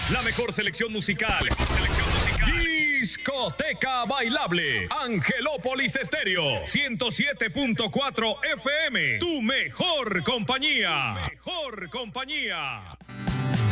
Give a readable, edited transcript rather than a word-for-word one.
La mejor selección musical. Discoteca Bailable. Angelópolis Estéreo. 107.4 FM. Tu mejor compañía.